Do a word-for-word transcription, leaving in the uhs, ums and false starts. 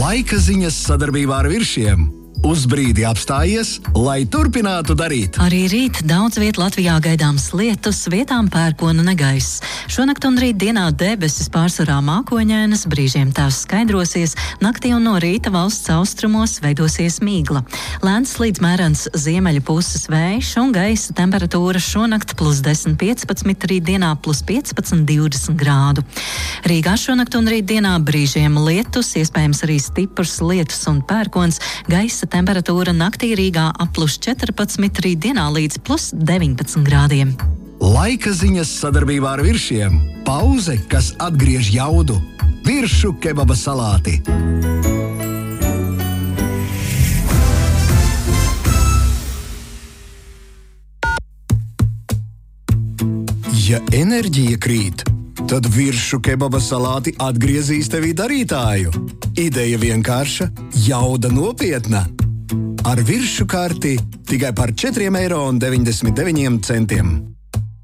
Laika ziņas sadarbībā ar Viršiem. Uz brīdi apstājies, lai turpinātu darīt. Arī rīt daudz viet Latvijā gaidāms lietus, vietām pērkona negaiss. Šonakt un rīt dienā debesis pārsvarā mākoņainas, brīžiem tās skaidrosies, naktī un no rīta valsts austrumos veidosies mīgla. Lēns līdz mērens ziemeļu puses vējš un gaisa temperatūra šonakt plus desmit piecpadsmit, rīt dienā plus piecpadsmit divdesmit grādu. Rīgā šonakt un rīt dienā brīžiem lietus, iespējams arī stiprs lietus un pērkons, gaisa temperatūra naktī Rīgā ap plus četrpadsmit, rīt dienā līdz plus deviņpadsmit grādiem. Laika ziņas sadarbībā ar Viršiem. Pauze, kas atgriež jaudu. Viršu kebaba salāti. Ja enerģija krīt, tad Viršu kebaba salāti atgriezīs tevī darītāju. Ideja vienkārša, jauda nopietna. Ar Viršu karti tikai par četriem eiro un deviņdesmit deviņiem centiem.